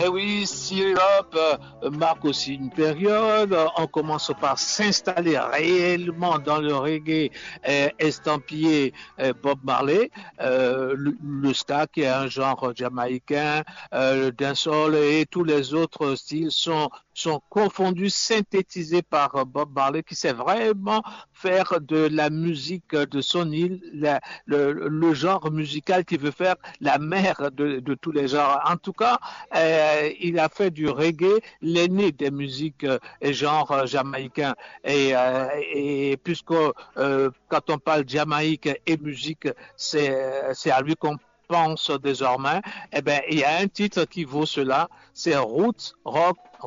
Eh oui, Syrup marque aussi une période. On commence par s'installer réellement dans le reggae estampillé Bob Marley, le ska qui est un genre jamaïcain, le dancehall et tous les autres styles sont confondus, synthétisés par Bob Marley qui sait vraiment faire de la musique de son île, le genre musical qui veut faire la mère de tous les genres. En tout cas, il a fait du reggae l'aîné des musiques et genres jamaïcains. Et puisque quand on parle Jamaïque et musique, c'est à lui qu'on pense désormais, eh ben, il y a un titre qui vaut cela, c'est Roots Rock